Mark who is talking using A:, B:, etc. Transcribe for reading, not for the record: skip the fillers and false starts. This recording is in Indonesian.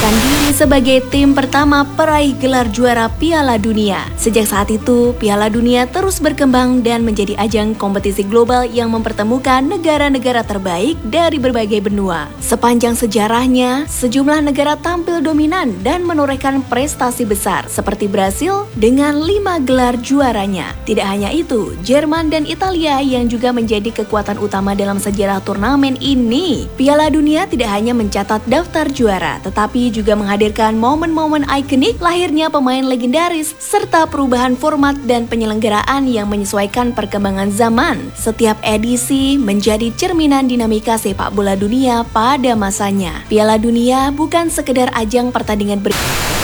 A: mencatatkan diri sebagai tim pertama peraih gelar juara Piala Dunia. Sejak saat itu, Piala Dunia terus berkembang dan menjadi ajang kompetisi global yang mempertemukan negara-negara terbaik dari berbagai benua. Sepanjang sejarahnya, sejumlah negara tampil dominan dan menorehkan prestasi besar seperti Brasil dengan 5 gelar juaranya. Tidak hanya itu, Jerman dan Italia yang juga menjadi kekuatan utama dalam sejarah turnamen ini. Piala Dunia tidak hanya mencatat daftar juara, tetapi juga menghadirkan momen-momen ikonik lahirnya pemain legendaris serta perubahan format dan penyelenggaraan yang menyesuaikan perkembangan zaman. Setiap edisi menjadi cerminan dinamika sepak bola dunia pada masanya. Piala Dunia bukan sekedar ajang pertandingan